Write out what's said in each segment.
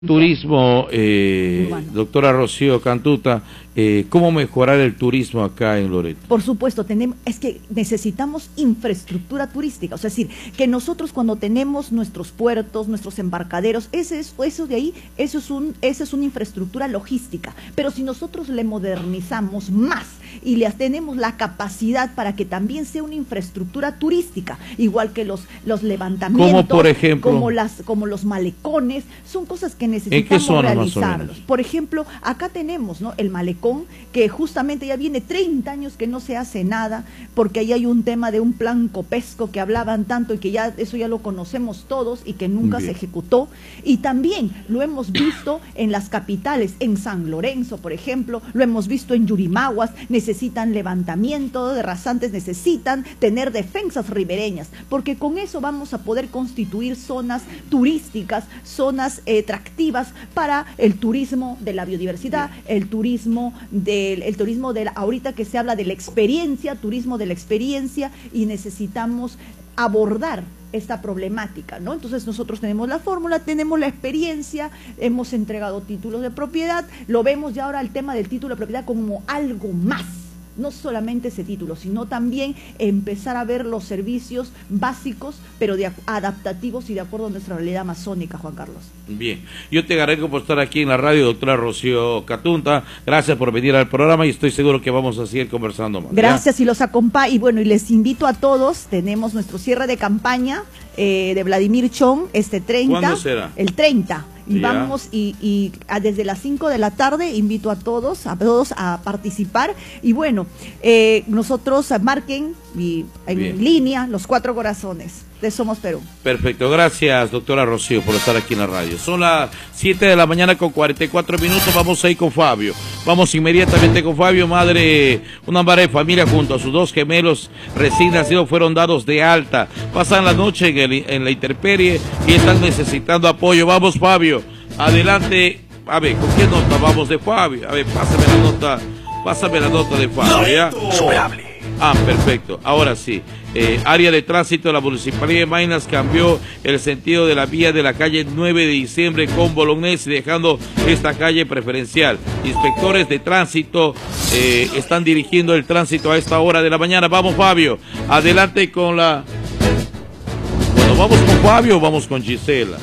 Turismo, urbano. doctora Rocío Cantuta, ¿cómo mejorar el turismo acá en Loreto? Por supuesto, es que necesitamos infraestructura turística, o sea, es decir, que nosotros cuando tenemos nuestros puertos, nuestros embarcaderos, eso es una infraestructura logística, pero si nosotros le modernizamos más y le tenemos la capacidad para que también sea una infraestructura turística, igual que los levantamientos, ¿Cómo, por ejemplo? como los malecones, son cosas que necesitamos realizarlos. Por ejemplo, acá tenemos, ¿no?, el malecón, que justamente ya viene 30 años que no se hace nada, porque ahí hay un tema de un plan copesco que hablaban tanto y que eso ya lo conocemos todos y que nunca se ejecutó. Y también lo hemos visto en las capitales, en San Lorenzo, por ejemplo, lo hemos visto en Yurimaguas, necesitan levantamiento de rasantes, necesitan tener defensas ribereñas, porque con eso vamos a poder constituir zonas turísticas, zonas atractivas para el turismo de la biodiversidad, el turismo ahorita que se habla de la experiencia, turismo de la experiencia, y necesitamos abordar esta problemática, ¿no? Entonces nosotros tenemos la fórmula, tenemos la experiencia, hemos entregado títulos de propiedad, lo vemos ya ahora el tema del título de propiedad como algo más. No solamente ese título, sino también empezar a ver los servicios básicos, pero adaptativos y de acuerdo a nuestra realidad amazónica, Juan Carlos. Bien, yo te agradezco por estar aquí en la radio, doctora Rocío Cantuta. Gracias por venir al programa y estoy seguro que vamos a seguir conversando más. Gracias, y los acompaño, y bueno, y les invito a todos, tenemos nuestro cierre de campaña de Vladimir Chong, 30. ¿Cuándo será? El 30. Y ya. vamos desde las 5 de la tarde invito a todos a participar, y bueno, nosotros marquen en línea los 4 corazones de Somos Perú. Perfecto, gracias doctora Rocío por estar aquí en la radio. Son las 7 de la mañana con 44 minutos, vamos a ir con Fabio. Vamos inmediatamente con Fabio. Una madre de familia junto a sus 2 gemelos recién nacidos fueron dados de alta. Pasan la noche en la intemperie y están necesitando apoyo. Vamos, Fabio, adelante. A ver, ¿con qué nota vamos de Fabio? A ver, pásame la nota de Fabio, ¿ya? Perfecto, ahora sí. Área de tránsito de la Municipalidad de Maynas cambió el sentido de la vía de la calle 9 de diciembre con Bolognesi, dejando esta calle preferencial. Inspectores de tránsito están dirigiendo el tránsito a esta hora de la mañana. Vamos, Fabio, adelante con la... Bueno, ¿vamos con Fabio o vamos con Gisela?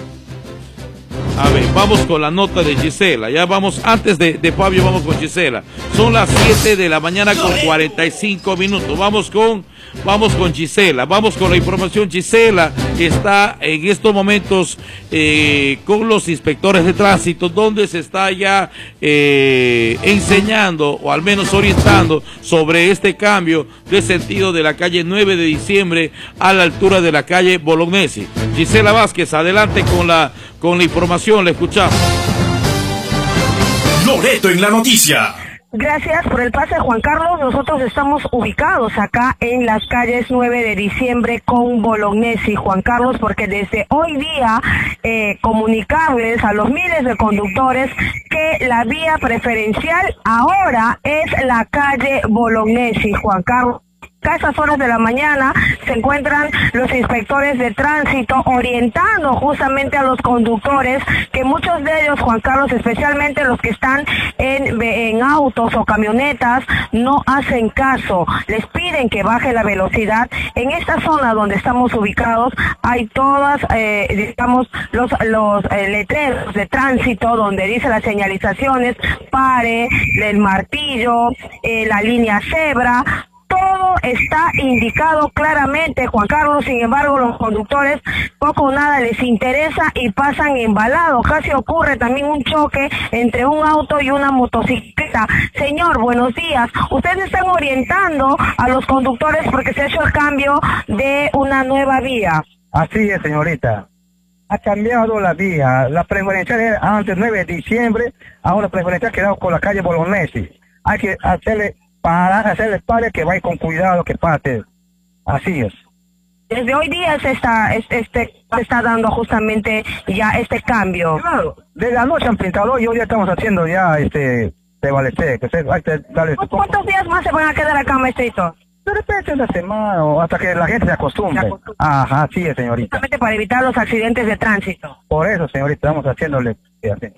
A ver, vamos con la nota de Gisela. Ya vamos, antes de Fabio, vamos con Gisela. Son las 7 de la mañana con 45 minutos. Vamos con Gisela. Vamos con la información. Gisela está en estos momentos con los inspectores de tránsito, donde se está ya enseñando, o al menos orientando, sobre este cambio de sentido de la calle 9 de diciembre a la altura de la calle Bolognesi. Gisela Vázquez, adelante con la información, le escuchamos. Loreto en la noticia. Gracias por el pase, Juan Carlos. Nosotros estamos ubicados acá en las calles 9 de diciembre con Bolognesi, Juan Carlos, porque desde hoy día comunicarles a los miles de conductores que la vía preferencial ahora es la calle Bolognesi, Juan Carlos. A esas horas de la mañana se encuentran los inspectores de tránsito orientando justamente a los conductores, que muchos de ellos, Juan Carlos, especialmente los que están en autos o camionetas, no hacen caso, les piden que baje la velocidad. En esta zona donde estamos ubicados hay todas, los letreros de tránsito donde dice las señalizaciones, pare, el martillo, la línea cebra. Todo está indicado claramente, Juan Carlos. Sin embargo, los conductores poco o nada les interesa y pasan embalados. Casi ocurre también un choque entre un auto y una motocicleta. Señor, buenos días. Ustedes están orientando a los conductores porque se ha hecho el cambio de una nueva vía. Así es, señorita. Ha cambiado la vía. La preferencial era antes 9 de diciembre, ahora la preferencial ha quedado con la calle Bolognesi. Hay que hacerle pare, que vaya con cuidado, que pase. Así es. Desde hoy día se está dando justamente ya este cambio. Claro, desde la noche han pintado y hoy ya estamos haciendo ya prevalecer. ¿Cuántos días más se van a quedar acá, maestrito? De repente una semana o hasta que la gente se acostumbre. Ajá, sí, señorita. Justamente para evitar los accidentes de tránsito. Por eso, señorita, estamos haciéndole...